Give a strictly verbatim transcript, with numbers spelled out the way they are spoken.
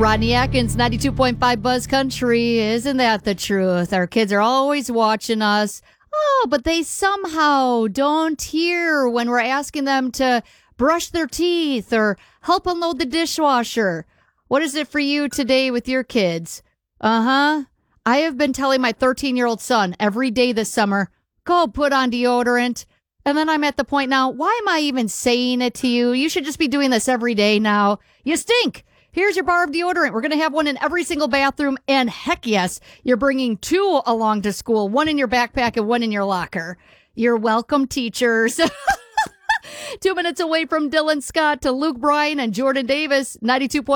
Rodney Atkins, ninety-two point five Buzz Country. Isn't that the truth? Our kids are always watching us. Oh, but they somehow don't hear when we're asking them to brush their teeth or help unload the dishwasher. What is it for you today with your kids? Uh-huh. I have been telling my thirteen-year-old son every day this summer, go put on deodorant. And then I'm at the point now, why am I even saying it to you? You should just be doing this every day now. You stink. Here's your bar of deodorant. We're going to have one in every single bathroom. And heck yes, you're bringing two along to school, one in your backpack and one in your locker. You're welcome, teachers. Two minutes away from Dylan Scott to Luke Bryan and Jordan Davis, ninety-two point